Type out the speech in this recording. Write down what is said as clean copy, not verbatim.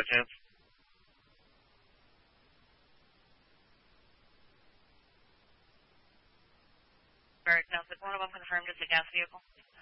by chance? Bird, no, but one of them confirmed it's a gas vehicle.